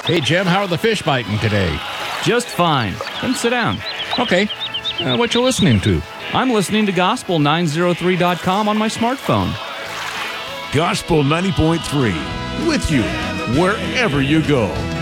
Hey, Jim, how are the fish biting today? Just fine. Come sit down. Okay. What you listening to? I'm listening to Gospel903.com on my smartphone. Gospel 90.3, with you wherever you go.